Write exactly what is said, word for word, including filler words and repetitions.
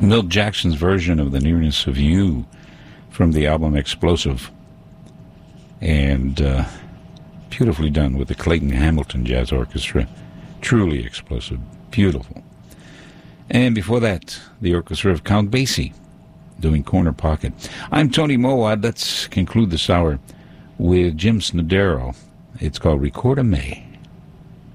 Milt Jackson's version of The Nearness of You from the album Explosive. And uh, beautifully done with the Clayton Hamilton Jazz Orchestra. Truly explosive. Beautiful. And before that, the orchestra of Count Basie doing Corner Pocket. I'm Tony Mowat. Let's conclude this hour with Jim Snodero. It's called Record a May.